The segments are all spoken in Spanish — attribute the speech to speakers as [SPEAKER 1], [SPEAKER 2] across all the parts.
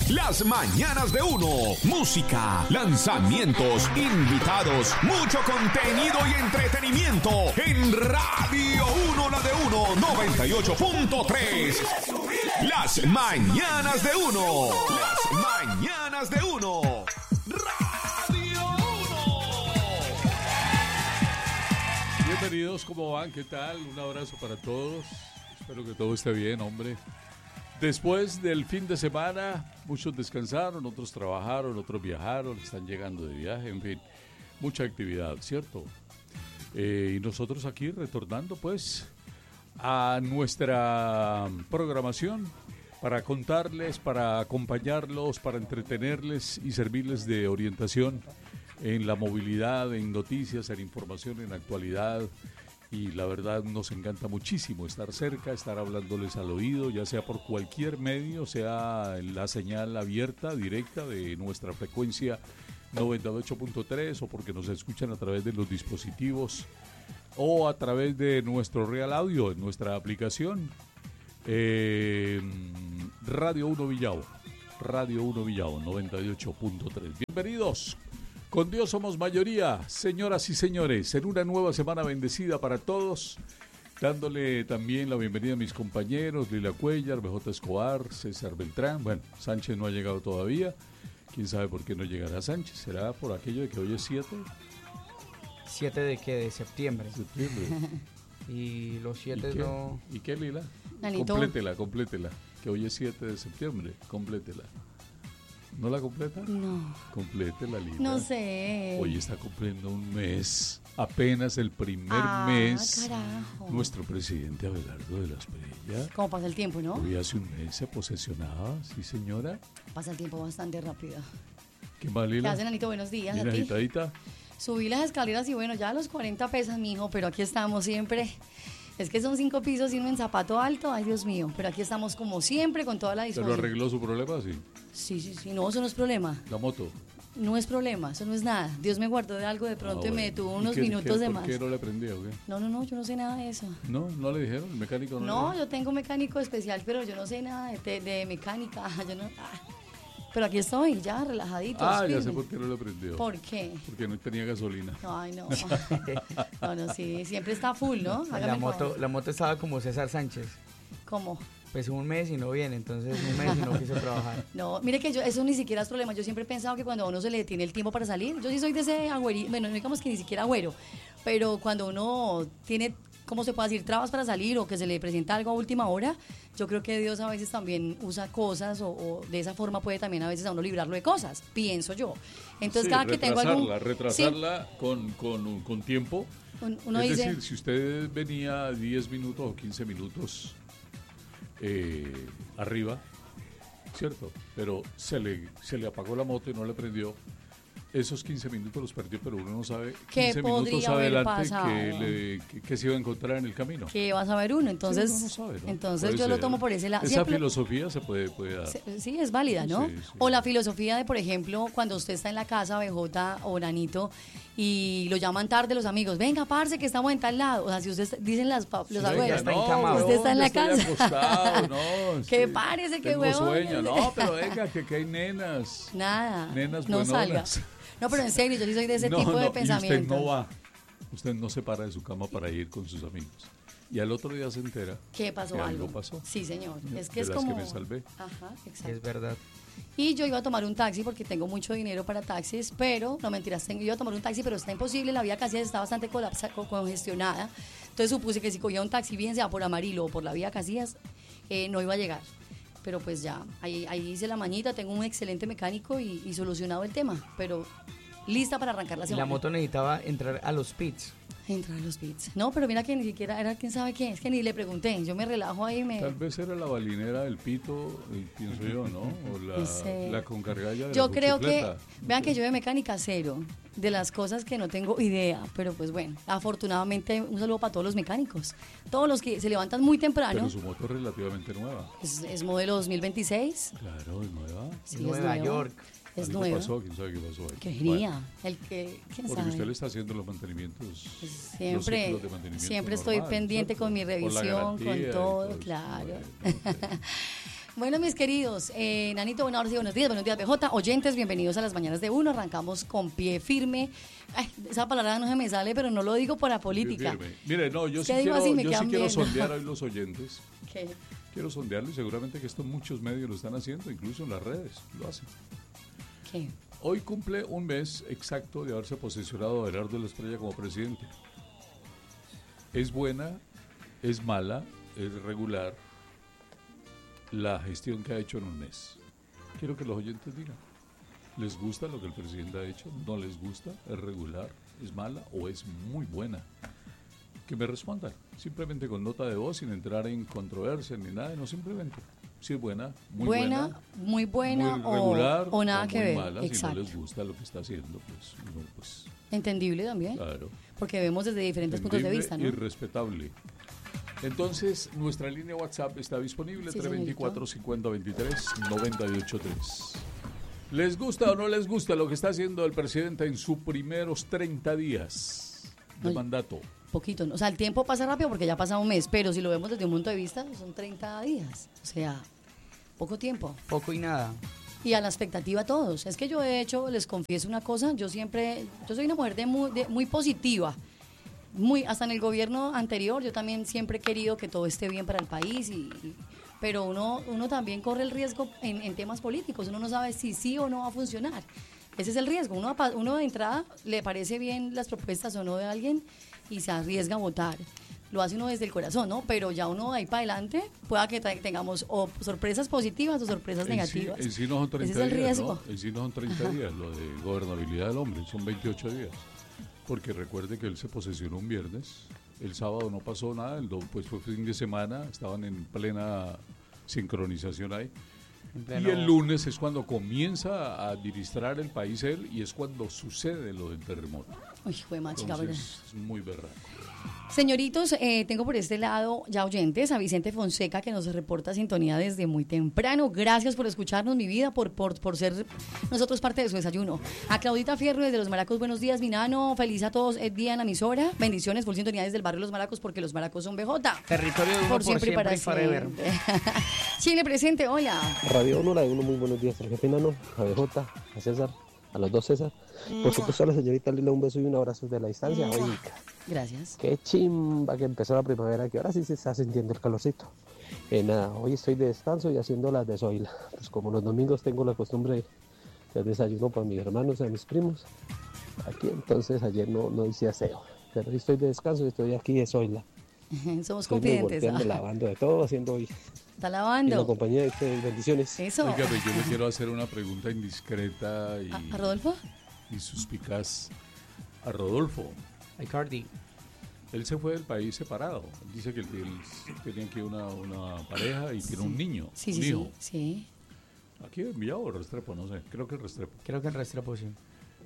[SPEAKER 1] Las mañanas de uno. Música, lanzamientos, invitados, mucho contenido y entretenimiento. En Radio 1, la de uno, 98.3. Las mañanas de uno. Las mañanas de uno. Radio 1.
[SPEAKER 2] Bienvenidos, ¿cómo van? ¿Qué tal? Un abrazo para todos. Espero que todo esté bien, hombre. Después del fin de semana, muchos descansaron, otros trabajaron, otros viajaron, están llegando de viaje, en fin, mucha actividad, ¿cierto? Y nosotros aquí retornando pues a nuestra programación para contarles, para acompañarlos, para entretenerles y servirles de orientación en la movilidad, en noticias, en información, en actualidad. Y la verdad nos encanta muchísimo estar cerca, estar hablándoles al oído, ya sea por cualquier medio, sea la señal abierta, directa de nuestra frecuencia 98.3 o porque nos escuchan a través de los dispositivos o a través de nuestro Real Audio, en nuestra aplicación Radio 1 Villao, Radio 1 Villao 98.3. Bienvenidos. Con Dios somos mayoría, señoras y señores, en una nueva semana bendecida para todos, dándole también la bienvenida a mis compañeros, Lila Cuellar, BJ Escobar, César Beltrán. Bueno, Sánchez no ha llegado todavía, quién sabe por qué no llegará Sánchez, ¿será por aquello de que hoy es 7?
[SPEAKER 3] ¿7 de qué? De septiembre. Y los 7 no...
[SPEAKER 2] ¿Y qué, Lila?
[SPEAKER 4] Nanito.
[SPEAKER 2] Complétela, que hoy es 7 de septiembre, complétela. ¿No la completa?
[SPEAKER 4] No.
[SPEAKER 2] Complétela, Lila.
[SPEAKER 4] No sé.
[SPEAKER 2] Hoy está cumpliendo un mes, apenas el primer mes.
[SPEAKER 4] Carajo.
[SPEAKER 2] Nuestro presidente Abelardo de la Espriella.
[SPEAKER 4] ¿Cómo pasa el tiempo, no?
[SPEAKER 2] Hoy hace un mes se posesionaba, sí señora.
[SPEAKER 4] Pasa el tiempo bastante rápido.
[SPEAKER 2] ¿Qué más,
[SPEAKER 4] ¿Qué
[SPEAKER 2] Lila?
[SPEAKER 4] hace, Nanito? Buenos días.
[SPEAKER 2] Mira,
[SPEAKER 4] ¿A ti?
[SPEAKER 2] agitadita.
[SPEAKER 4] Subí las escaleras y bueno, ya a los 40 pesan, mijo, pero aquí estamos siempre. Es que son 5 pisos y uno en zapato alto, ay Dios mío, pero aquí estamos como siempre con toda la
[SPEAKER 2] ¿Se
[SPEAKER 4] disposición.
[SPEAKER 2] lo arregló su problema? Sí.
[SPEAKER 4] Sí, no, eso no es problema.
[SPEAKER 2] La moto.
[SPEAKER 4] No es problema, eso no es nada. Dios me guardó de algo de pronto y me detuvo unos minutos de más.
[SPEAKER 2] ¿Por qué no le prendió o qué?
[SPEAKER 4] No, yo no sé nada de eso.
[SPEAKER 2] ¿No le dijeron? ¿El mecánico no?
[SPEAKER 4] No, yo tengo un mecánico especial, pero yo no sé nada de mecánica. Yo no, pero aquí estoy, ya, relajadito.
[SPEAKER 2] Ya sé por qué no le prendió.
[SPEAKER 4] ¿Por qué?
[SPEAKER 2] Porque no tenía gasolina.
[SPEAKER 4] Ay, no. No, sí, siempre está full, ¿no?
[SPEAKER 3] La moto estaba como César Sánchez.
[SPEAKER 4] ¿Cómo?
[SPEAKER 3] Pues un mes y no viene, entonces un mes y no quiso trabajar.
[SPEAKER 4] No, mire que eso ni siquiera es problema. Yo siempre he pensado que cuando a uno se le detiene el tiempo para salir, yo sí soy de ese agüero, bueno, no digamos que ni siquiera agüero, pero cuando uno tiene, ¿cómo se puede decir?, trabas para salir o que se le presenta algo a última hora, yo creo que Dios a veces también usa cosas o de esa forma puede también a veces a uno librarlo de cosas, pienso yo. Entonces
[SPEAKER 2] sí,
[SPEAKER 4] cada que tengo algún...
[SPEAKER 2] Retrasarla con tiempo.
[SPEAKER 4] Uno
[SPEAKER 2] es
[SPEAKER 4] dice,
[SPEAKER 2] decir, si usted venía 10 minutos o 15 minutos arriba, ¿cierto? Pero se le apagó la moto y no le prendió. Esos 15 minutos los perdió, pero uno no sabe 15 minutos adelante que se iba a encontrar en el camino.
[SPEAKER 4] ¿Qué va a saber uno? Entonces,
[SPEAKER 2] sí, uno no sabe, ¿no?
[SPEAKER 4] Entonces yo lo tomo por ese lado.
[SPEAKER 2] Esa filosofía se puede dar.
[SPEAKER 4] Sí, es válida, ¿no?
[SPEAKER 2] Sí.
[SPEAKER 4] O la filosofía de, por ejemplo, cuando usted está en la casa, BJ o Nanito, y lo llaman tarde los amigos, venga, parce, que estamos en tal lado. O sea, si ustedes dicen los abuelos, usted está en la casa.
[SPEAKER 2] Acostado,
[SPEAKER 4] que parece que huevo.
[SPEAKER 2] Sueño. No, pero venga, que hay nenas.
[SPEAKER 4] Nada.
[SPEAKER 2] Nenas
[SPEAKER 4] no
[SPEAKER 2] buenonas.
[SPEAKER 4] Salga. No, pero en serio, yo sí soy de ese tipo de pensamiento.
[SPEAKER 2] Usted no se para de su cama para ir con sus amigos. Y al otro día se entera.
[SPEAKER 4] ¿Qué pasó?
[SPEAKER 2] Que algo pasó.
[SPEAKER 4] Sí, señor. Es que
[SPEAKER 2] de
[SPEAKER 4] es
[SPEAKER 2] las
[SPEAKER 4] como...
[SPEAKER 2] que me salvé.
[SPEAKER 4] Ajá, exacto.
[SPEAKER 3] Es verdad.
[SPEAKER 4] Y yo iba a tomar un taxi porque tengo mucho dinero para taxis, pero, no mentiras, iba a tomar un taxi, pero está imposible, la vía Casillas está bastante congestionada. Entonces supuse que si cogía un taxi, bien sea por Amarillo o por la vía Casillas, no iba a llegar. Pero pues ya, ahí hice la mañita, tengo un excelente mecánico y solucionado el tema, pero lista para arrancar la semana.
[SPEAKER 3] La moto necesitaba entrar a los pits.
[SPEAKER 4] Entrar a los pits. No, pero mira que ni siquiera era quién sabe qué, es que ni le pregunté, yo me relajo ahí.
[SPEAKER 2] Tal vez era la balinera del pito, pienso yo, ¿no? O la concargalla de
[SPEAKER 4] yo
[SPEAKER 2] la
[SPEAKER 4] creo
[SPEAKER 2] cuchufleta.
[SPEAKER 4] que, vean que yo de mecánica cero, de las cosas que no tengo idea, pero pues bueno, afortunadamente un saludo para todos los mecánicos, todos los que se levantan muy temprano.
[SPEAKER 2] Pero su moto es relativamente nueva.
[SPEAKER 4] Es modelo 2026.
[SPEAKER 2] Claro, es nueva.
[SPEAKER 4] Sí,
[SPEAKER 3] Nueva York.
[SPEAKER 4] Es
[SPEAKER 2] ¿Algo
[SPEAKER 4] nueva.
[SPEAKER 2] pasó? ¿Quién sabe qué pasó ahí?
[SPEAKER 4] ¿Qué gría? ¿Quién
[SPEAKER 2] porque
[SPEAKER 4] sabe?
[SPEAKER 2] usted le está haciendo los mantenimientos.
[SPEAKER 4] Siempre,
[SPEAKER 2] los ciclos de mantenimiento
[SPEAKER 4] siempre estoy
[SPEAKER 2] normal,
[SPEAKER 4] pendiente
[SPEAKER 2] ¿cierto?
[SPEAKER 4] con mi revisión,
[SPEAKER 2] Por la garantía
[SPEAKER 4] con todo,
[SPEAKER 2] y todo eso.
[SPEAKER 4] claro.
[SPEAKER 2] Bueno,
[SPEAKER 4] Bueno, mis queridos, Nanito, buenos días, BJ, oyentes, bienvenidos a las Mañanas de Uno. Arrancamos con pie firme. Ay, esa palabra no se me sale, pero no lo digo para política.
[SPEAKER 2] Mire, no, yo sí quiero sondear a los oyentes.
[SPEAKER 4] ¿Qué?
[SPEAKER 2] Quiero sondearlo y seguramente que esto muchos medios lo están haciendo, incluso en las redes lo hacen.
[SPEAKER 4] ¿Qué?
[SPEAKER 2] Hoy cumple un mes exacto de haberse posesionado Abelardo de la Espriella como presidente. ¿Es buena? ¿Es mala? ¿Es regular la gestión que ha hecho en un mes? Quiero que los oyentes digan. ¿Les gusta lo que el presidente ha hecho? ¿No les gusta? ¿Es regular? ¿Es mala? ¿O es muy buena? Que me respondan, simplemente con nota de voz, sin entrar en controversia ni nada, no, simplemente. Si es buena, muy buena,
[SPEAKER 4] muy buena,
[SPEAKER 2] muy regular,
[SPEAKER 4] o nada que ver.
[SPEAKER 2] Mala.
[SPEAKER 4] Exacto.
[SPEAKER 2] Si no les gusta lo que está haciendo, pues
[SPEAKER 4] entendible también.
[SPEAKER 2] Claro.
[SPEAKER 4] Porque vemos desde diferentes puntos de vista, ¿no?
[SPEAKER 2] Y respetable. Entonces, nuestra línea WhatsApp está disponible, sí, 324-5023-983. ¿Les gusta o no les gusta lo que está haciendo el presidente en sus primeros 30 días de mandato?
[SPEAKER 4] Poquito, o sea, el tiempo pasa rápido porque ya pasa un mes, pero si lo vemos desde un punto de vista, son 30 días, o sea, poco tiempo.
[SPEAKER 3] Poco y nada.
[SPEAKER 4] Y a la expectativa todos. Es que yo de hecho, les confieso una cosa, yo soy una mujer muy positiva, hasta en el gobierno anterior, yo también siempre he querido que todo esté bien para el país, pero uno también corre el riesgo en temas políticos, uno no sabe si sí o no va a funcionar. Ese es el riesgo, uno de entrada le parece bien las propuestas o no de alguien y se arriesga a votar. Lo hace uno desde el corazón, ¿no? Pero ya uno de ahí para adelante pueda que tengamos o sorpresas positivas o sorpresas negativas.
[SPEAKER 2] En sí no son 30
[SPEAKER 4] Ese es el
[SPEAKER 2] días,
[SPEAKER 4] riesgo.
[SPEAKER 2] ¿no? En sí no son 30 días, lo de gobernabilidad del hombre, son 28 días. Porque recuerde que él se posesionó un viernes, el sábado no pasó nada, pues fue fin de semana, estaban en plena sincronización ahí. Y el lunes es cuando comienza a administrar el país él y es cuando sucede lo del terremoto.
[SPEAKER 4] Uy, fue más chica,
[SPEAKER 2] ¿verdad? Es muy berraco.
[SPEAKER 4] Señoritos, tengo por este lado ya oyentes a Vicente Fonseca que nos reporta sintonía desde muy temprano. Gracias por escucharnos, mi vida, por ser nosotros parte de su desayuno. A Claudita Fierro desde Los Maracos, buenos días, mi nano. Feliz a todos, día en la emisora. Bendiciones, por sintonía desde el barrio Los Maracos porque los Maracos son BJ.
[SPEAKER 3] Territorio de uno por siempre y para forever.
[SPEAKER 4] Chile presente, hola.
[SPEAKER 5] Radio Uno, la de Uno, muy buenos días, Sergio Pinano, a BJ, a César, a los dos César. Por supuesto a la señorita Lila, un beso y un abrazo desde la distancia. Oiga,
[SPEAKER 4] gracias.
[SPEAKER 5] Qué chimba que empezó la primavera, que ahora sí se está sintiendo el calorcito. Nada, hoy estoy de descanso y haciendo las de Zoila. Pues como los domingos tengo la costumbre de desayuno para mis hermanos y a mis primos. Aquí entonces ayer no hice aseo, pero hoy estoy de descanso y estoy aquí de Zoila.
[SPEAKER 4] Somos confidentes.
[SPEAKER 5] Estoy lavando de todo, haciendo hoy.
[SPEAKER 4] Está lavando.
[SPEAKER 5] En la compañía de ustedes, bendiciones.
[SPEAKER 4] Eso.
[SPEAKER 2] Oiga, yo le quiero hacer una pregunta indiscreta y...
[SPEAKER 4] ¿A Rodolfo?
[SPEAKER 2] Y suspicaz a Rodolfo.
[SPEAKER 3] Icardi.
[SPEAKER 2] Él se fue del país separado. Dice que él tenía aquí una pareja y tiene un niño.
[SPEAKER 4] Sí,
[SPEAKER 2] un hijo.
[SPEAKER 4] sí.
[SPEAKER 2] Aquí en Villado o Restrepo, no sé. Creo que Restrepo.
[SPEAKER 3] Creo que en Restrepo, sí.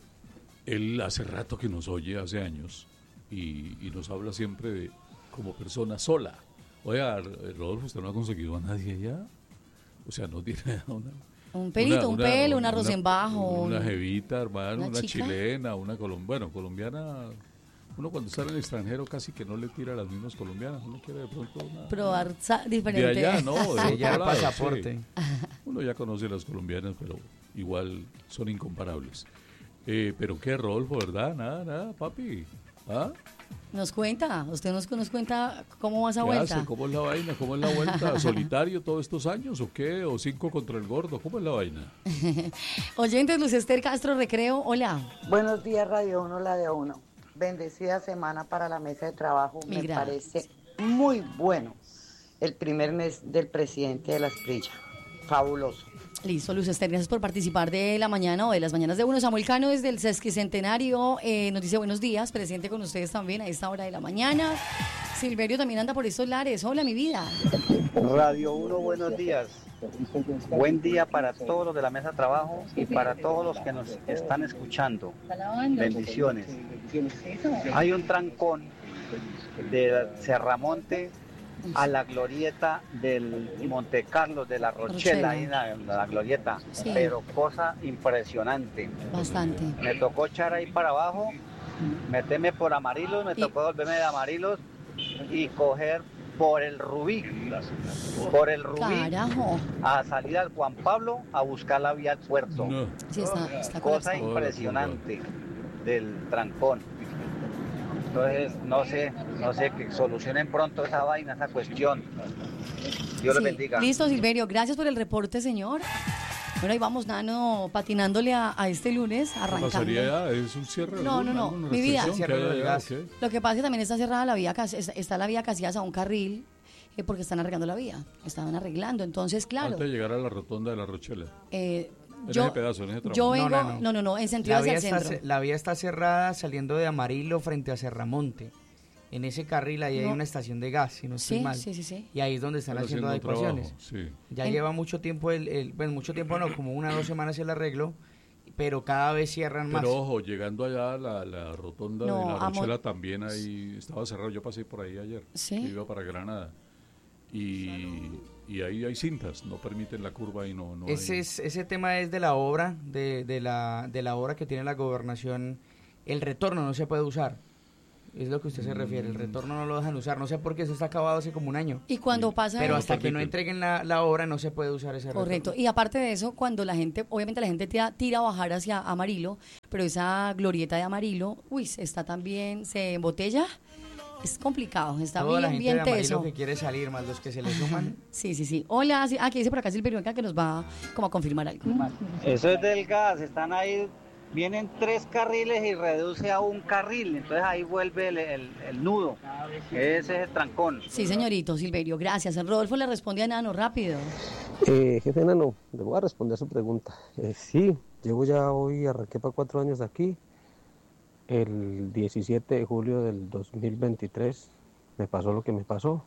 [SPEAKER 2] Él hace rato que nos oye, hace años, y nos habla siempre de como persona sola. Oiga, Rodolfo, ¿usted no ha conseguido a nadie ya? O sea, no tiene
[SPEAKER 4] un pelito, un pelo, un arroz en bajo.
[SPEAKER 2] Una jevita, hermano, una
[SPEAKER 4] chica?
[SPEAKER 2] chilena, una colombiana. Uno cuando está en el extranjero casi que no le tira a las mismas colombianas. Uno quiere de pronto
[SPEAKER 4] probar diferente.
[SPEAKER 2] De allá, ¿no? De
[SPEAKER 3] allá el pasaporte.
[SPEAKER 2] Sí. Uno ya conoce a las colombianas, pero igual son incomparables. Pero qué, Rodolfo, ¿verdad? Nada, papi. ¿Ah?
[SPEAKER 4] Nos cuenta, usted nos cuenta cómo va esa vuelta.
[SPEAKER 2] Hace? ¿Cómo es la vaina? ¿Cómo es la vuelta? ¿Solitario todos estos años o qué? ¿O 5 contra el gordo? ¿Cómo es la vaina?
[SPEAKER 4] Oyentes, Luz Esther Castro Recreo, hola.
[SPEAKER 6] Buenos días, Radio Uno, la de Uno. Bendecida semana para la mesa de trabajo. Me parece muy bueno el primer mes del presidente de la Espriella. Fabuloso.
[SPEAKER 4] Listo, Luz Esther, gracias por participar de la mañana o de las mañanas de Uno. Samuel Cano desde el Sesquicentenario nos dice buenos días, presente con ustedes también a esta hora de la mañana. Silverio también anda por estos lares. Hola, mi vida.
[SPEAKER 7] Radio Uno, buenos días. Buen día para todos los de la mesa de trabajo y para todos los que nos están escuchando. Bendiciones. Hay un trancón de Serramonte a la glorieta del Monte Carlos, de la Rochela, ahí en la glorieta, sí. Pero cosa impresionante.
[SPEAKER 4] Bastante.
[SPEAKER 7] Me tocó echar ahí para abajo, meterme por Amarilos, me tocó volverme de Amarilos y coger por el Rubí,
[SPEAKER 4] Carajo.
[SPEAKER 7] a salir al Juan Pablo a buscar la vía al puerto.
[SPEAKER 2] No.
[SPEAKER 4] Sí, está
[SPEAKER 7] Cosa
[SPEAKER 4] colapsado.
[SPEAKER 7] impresionante del trancón. Entonces, no sé, que solucionen pronto esa vaina, esa cuestión. Dios los bendiga.
[SPEAKER 4] Listo, Silverio, gracias por el reporte, señor. Bueno, ahí vamos, Nano, patinándole a este lunes,
[SPEAKER 2] ¿Qué
[SPEAKER 4] arrancando.
[SPEAKER 2] pasaría ya? ¿Es un cierre?
[SPEAKER 4] No, mi vida.
[SPEAKER 2] ¿Cierre del gas?
[SPEAKER 4] Lo que pasa es que también está cerrada la vía, está la vía Casillas a un carril, porque están arreglando la vía, estaban arreglando, entonces, claro.
[SPEAKER 2] Antes de llegar a la rotonda de la Rochela.
[SPEAKER 4] En
[SPEAKER 2] ese pedazo, en ese tramo.
[SPEAKER 4] Yo vengo, no, en sentido hacia el centro.
[SPEAKER 3] La vía está cerrada saliendo de Amarillo frente a Serramonte. En ese carril ahí hay una estación de gas, si no estoy mal.
[SPEAKER 4] Sí.
[SPEAKER 3] Y ahí es donde están haciendo adecuaciones.
[SPEAKER 2] Sí.
[SPEAKER 3] Ya lleva mucho tiempo, mucho tiempo no, como 1 o 2 semanas el arreglo, pero cada vez cierran más.
[SPEAKER 2] Pero ojo, llegando allá a la rotonda de la Rochela también ahí estaba cerrado. Yo pasé por ahí ayer.
[SPEAKER 4] Sí.
[SPEAKER 2] Iba para Granada. Y ahí hay cintas, no permiten la curva y no
[SPEAKER 3] Ese tema es de la obra, de la obra que tiene la gobernación. El retorno no se puede usar. Es lo que usted se refiere, el retorno no lo dejan usar, no sé por qué eso está acabado hace como 1 año.
[SPEAKER 4] Y cuando pasa...
[SPEAKER 3] Pero hasta que no entreguen la obra no se puede usar ese retorno.
[SPEAKER 4] Correcto, y aparte de eso, cuando la gente, obviamente la gente tira a bajar hacia Amarillo, pero esa glorieta de Amarillo, está también, se embotella, es complicado, está
[SPEAKER 3] toda
[SPEAKER 4] bien,
[SPEAKER 3] la gente
[SPEAKER 4] bien
[SPEAKER 3] de Amarillo
[SPEAKER 4] teso.
[SPEAKER 3] que quiere salir, más los que se le suman.
[SPEAKER 4] Sí. Hola, aquí dice por acá Silverio que nos va como a confirmar algo.
[SPEAKER 7] Eso es del gas, están ahí. Vienen 3 carriles y reduce a 1 carril, entonces ahí vuelve el nudo, ese es el trancón.
[SPEAKER 4] Sí, señorito Silverio, gracias. Rodolfo le responde a Nano, rápido.
[SPEAKER 5] Jefe Nano, le voy a responder a su pregunta. Sí, llevo ya hoy, arranqué para 4 años aquí. El 17 de julio del 2023 me pasó lo que me pasó.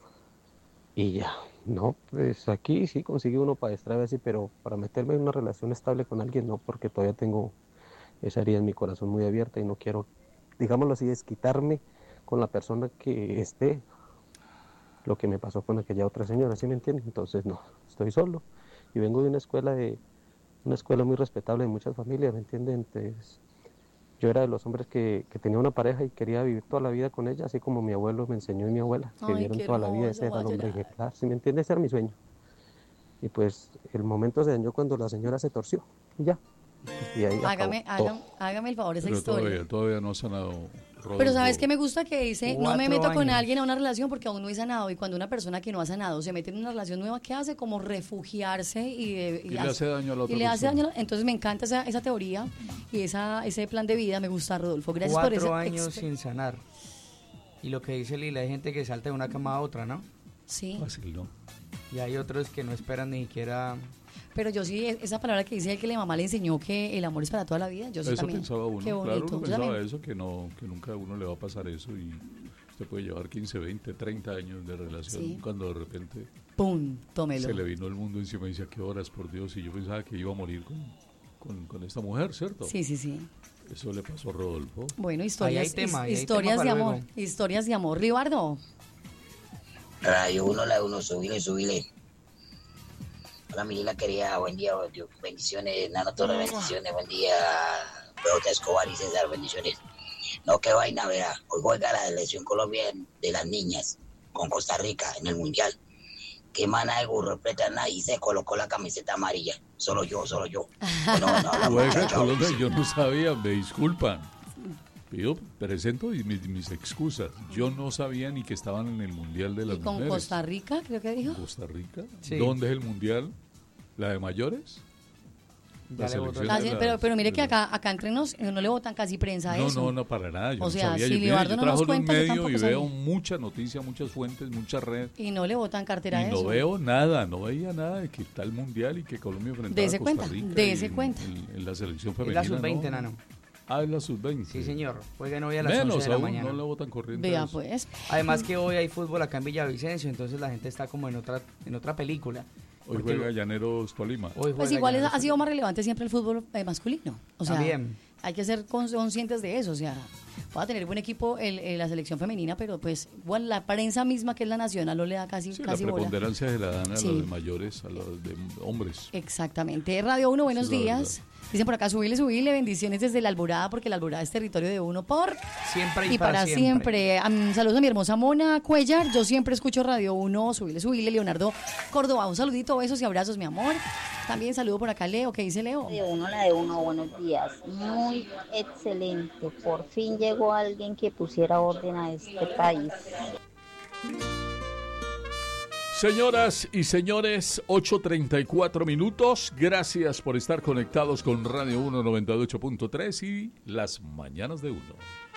[SPEAKER 5] Y ya, no, pues aquí sí conseguí uno para distraer así, pero para meterme en una relación estable con alguien no, porque todavía tengo esa herida en mi corazón muy abierta y no quiero, digámoslo así, desquitarme con la persona que esté lo que me pasó con aquella otra señora, ¿sí me entienden? Entonces no, estoy solo y vengo de una escuela muy respetable de muchas familias, ¿me entienden? Entonces, yo era de los hombres que tenía una pareja y quería vivir toda la vida con ella, así como mi abuelo me enseñó y mi abuela, que vivieron toda la vida, ese era el hombre ejemplar, ¿sí me entiendes?Ese era mi sueño. Y pues el momento se dañó cuando la señora se torció, y ya. Y ahí
[SPEAKER 4] hágame el favor, esa
[SPEAKER 2] pero
[SPEAKER 4] historia.
[SPEAKER 2] Todavía no ha sanado. Rodolfo.
[SPEAKER 4] Pero ¿sabes qué me gusta? Que dice, no me meto con
[SPEAKER 3] años.
[SPEAKER 4] alguien a una relación porque aún no he sanado. Y cuando una persona que no ha sanado se mete en una relación nueva, ¿qué hace? Como refugiarse y
[SPEAKER 2] le hace daño a la otra
[SPEAKER 4] y le hace
[SPEAKER 2] persona.
[SPEAKER 4] daño. Entonces me encanta esa teoría y ese plan de vida. Me gusta, Rodolfo. Gracias por
[SPEAKER 3] 4 años sin sanar. Y lo que dice Lila, hay gente que salta de una cama a otra, ¿no?
[SPEAKER 4] Sí.
[SPEAKER 2] Fácil, ¿no?
[SPEAKER 3] Y hay otros que no esperan ni siquiera...
[SPEAKER 4] Pero yo sí, esa palabra que dice que la mamá le enseñó que el amor es para toda la vida, yo sí
[SPEAKER 2] eso
[SPEAKER 4] también.
[SPEAKER 2] pensaba uno,
[SPEAKER 4] Qué bonito.
[SPEAKER 2] claro, uno pensaba
[SPEAKER 4] también.
[SPEAKER 2] eso, que nunca a uno le va a pasar eso y usted puede llevar 15, 20, 30 años de relación cuando de repente
[SPEAKER 4] ¡pum! Tómelo.
[SPEAKER 2] se le vino el mundo encima y decía, qué horas, por Dios, y yo pensaba que iba a morir con esta mujer, ¿cierto?
[SPEAKER 4] Sí.
[SPEAKER 2] Eso le pasó a Rodolfo.
[SPEAKER 4] Bueno, historias de
[SPEAKER 3] luego.
[SPEAKER 4] amor, historias de amor. Ribardo.
[SPEAKER 8] Radio 1, la 1, subile. Hola, mi Lila querida, buen día, bendiciones, Nano Torres, bendiciones, buen día, Pelota Escobar y César, bendiciones. No, qué vaina, vea, hoy juega la selección Colombia de las niñas con Costa Rica en el Mundial. Qué mana de burro, y se colocó la camiseta amarilla, solo yo.
[SPEAKER 2] Juega Colombia, yo no sabía, me disculpan. Presento mis excusas. Yo no sabía ni que estaban en el Mundial de las
[SPEAKER 4] ¿Y con
[SPEAKER 2] mujeres.
[SPEAKER 4] Costa Rica, creo que dijo?
[SPEAKER 2] ¿Costa Rica?
[SPEAKER 3] Sí.
[SPEAKER 2] ¿Dónde es el Mundial? ¿La de mayores?
[SPEAKER 4] Pero mire que acá entre nos no le votan casi prensa a eso.
[SPEAKER 2] No, para nada. Yo
[SPEAKER 4] o
[SPEAKER 2] no
[SPEAKER 4] sea,
[SPEAKER 2] sabía.
[SPEAKER 4] si Libardo no nos cuenta, yo
[SPEAKER 2] medio
[SPEAKER 4] tampoco
[SPEAKER 2] y
[SPEAKER 4] sabía.
[SPEAKER 2] veo mucha noticia, muchas fuentes, muchas redes.
[SPEAKER 4] Y no le votan cartera a
[SPEAKER 2] Y
[SPEAKER 4] eso.
[SPEAKER 2] no veo nada, no veía nada de que está el Mundial y que Colombia enfrentaba a Costa Rica.
[SPEAKER 4] Dese cuenta.
[SPEAKER 2] En la selección
[SPEAKER 3] Es
[SPEAKER 2] femenina.
[SPEAKER 3] la sub-20,
[SPEAKER 2] ¿no?
[SPEAKER 3] Nano.
[SPEAKER 2] Ah, es la sub-20.
[SPEAKER 3] Sí, señor. Juegan hoy a las
[SPEAKER 2] Menos
[SPEAKER 3] 11 de la
[SPEAKER 2] aún,
[SPEAKER 3] mañana.
[SPEAKER 2] no le votan corriente.
[SPEAKER 4] Vea, pues.
[SPEAKER 3] Además que hoy hay fútbol acá en Villavicencio, entonces la gente está como en otra película.
[SPEAKER 2] Hoy
[SPEAKER 3] Porque
[SPEAKER 2] juega Llaneros Tolima.
[SPEAKER 3] hoy
[SPEAKER 4] Pues
[SPEAKER 3] juega
[SPEAKER 4] igual
[SPEAKER 3] Llaneros
[SPEAKER 4] ha sido más relevante siempre el fútbol masculino. O sea,
[SPEAKER 3] También.
[SPEAKER 4] hay que ser conscientes de eso, o sea, va a tener buen equipo la selección femenina, pero pues igual la prensa misma, que es la nacional, no le da casi
[SPEAKER 2] la preponderancia
[SPEAKER 4] bola.
[SPEAKER 2] Se la dan a los de mayores, a los de hombres.
[SPEAKER 4] Exactamente. Radio 1, buenos días. Dicen por acá, subile, bendiciones desde la Alborada, porque la Alborada es territorio de uno por
[SPEAKER 3] siempre
[SPEAKER 4] y para siempre. Saludos a mi hermosa Mona Cuellar, yo siempre escucho Radio 1, subile, Leonardo Córdoba, un saludito, besos y abrazos, mi amor. También saludo por acá Leo, ¿qué dice Leo?
[SPEAKER 9] La de uno, buenos días, muy excelente, por fin llegó alguien que pusiera orden a este país.
[SPEAKER 2] Señoras y señores, 8:34 minutos. Gracias por estar conectados con Radio 1 98.3 y las mañanas de uno.